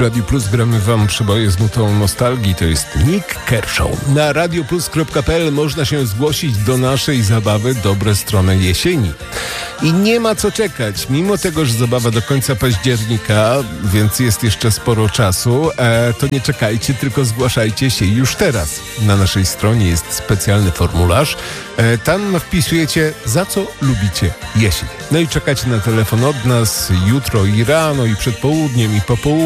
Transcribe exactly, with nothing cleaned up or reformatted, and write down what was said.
Radiu Plus gramy wam przeboje z nutą nostalgii. To jest Nick Kershaw. Na radioplus kropka pe el można się zgłosić do naszej zabawy Dobre strony jesieni. I nie ma co czekać. Mimo tego, że zabawa do końca października, więc jest jeszcze sporo czasu, e, to nie czekajcie, tylko zgłaszajcie się już teraz. Na naszej stronie jest specjalny formularz. E, tam wpisujecie, za co lubicie jesień. No i czekacie na telefon od nas jutro i rano, i przed południem, i po południu.